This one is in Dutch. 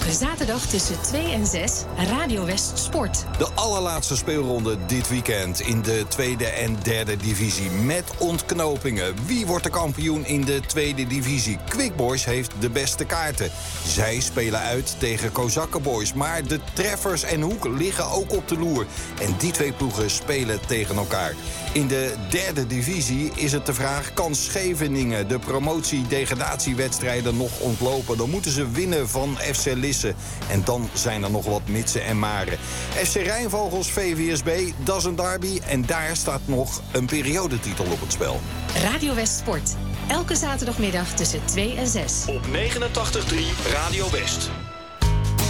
Elke zaterdag tussen 2 en 6 Radio West Sport. De allerlaatste speelronde dit weekend in de tweede en derde divisie. Met ontknopingen. Wie wordt de kampioen in de tweede divisie? Quick Boys heeft de beste kaarten. Zij spelen uit tegen Kozakkenboys. Maar de treffers en Hoek liggen ook op de loer. En die twee ploegen spelen tegen elkaar. In de derde divisie is het de vraag: kan Scheveningen de promotie-degradatiewedstrijden nog ontlopen? Dan moeten ze winnen van FC Lisse. En dan zijn er nog wat mitsen en maren. FC Rijnvogels VVSB, dat is een derby. En daar staat nog een periodetitel op het spel. Radio West Sport. Elke zaterdagmiddag tussen 2 en 6. Op 89.3 Radio West.